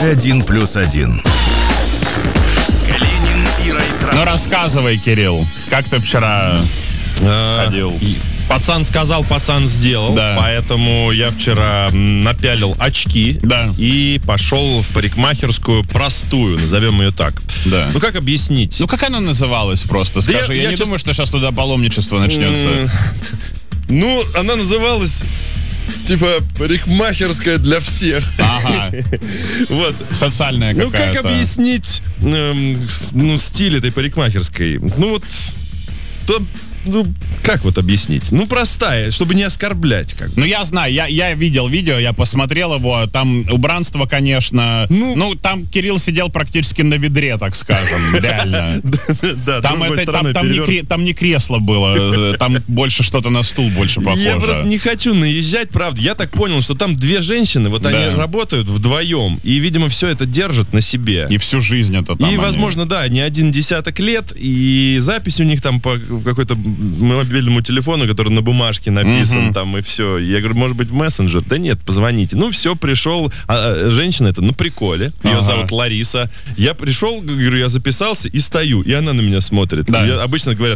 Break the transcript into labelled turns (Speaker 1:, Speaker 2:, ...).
Speaker 1: 1+1.
Speaker 2: Калинин и Райтран.
Speaker 3: Ну, рассказывай, Кирилл, как ты вчера сходил?
Speaker 4: Пацан сказал, пацан сделал.
Speaker 3: Да.
Speaker 4: Поэтому я вчера напялил очки и пошел в парикмахерскую простую, назовем ее так.
Speaker 3: Да.
Speaker 4: Ну, как объяснить?
Speaker 3: Ну, как она называлась просто? Скажи, я не думаю, что сейчас туда паломничество начнется.
Speaker 4: Ну, она называлась... Типа парикмахерская для всех.
Speaker 3: Ага.
Speaker 4: Вот.
Speaker 3: Социальная какая-то.
Speaker 4: Ну, как объяснить стиль этой парикмахерской? Ну, вот... как вот объяснить? Ну, простая, чтобы не оскорблять. Как бы.
Speaker 3: Ну, я знаю, я видел видео, я посмотрел его, там убранство, конечно, там Кирилл сидел практически на ведре, так скажем, реально.
Speaker 4: Да,
Speaker 3: Там не кресло было, там больше что-то на стул больше похоже.
Speaker 4: Я просто не хочу наезжать, правда. Я так понял, что там две женщины, вот они работают вдвоем, и, видимо, все это держат на себе.
Speaker 3: И всю жизнь это там.
Speaker 4: И, возможно, да, не один десяток лет, и запись у них там по какой-то мобильному телефону, который на бумажке написан, там, и все. Я говорю, может быть, в мессенджер? Да нет, позвоните. Ну, все, пришел. Женщина это на приколе. Ее зовут Лариса. Я пришел, говорю, я записался и стою. И она на меня смотрит.
Speaker 3: Да.
Speaker 4: Обычно говорят,